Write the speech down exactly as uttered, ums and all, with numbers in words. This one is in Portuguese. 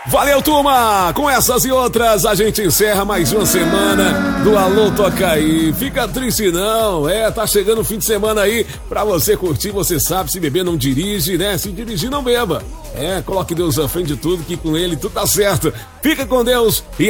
Valeu, turma! Com essas e outras, a gente encerra mais uma semana do Alô Tocaí. Fica triste não, é, tá chegando o fim de semana aí pra você curtir, você sabe, se beber não dirige, né? Se dirigir não beba. É, coloque Deus à frente de tudo, que com ele tudo tá certo. Fica com Deus e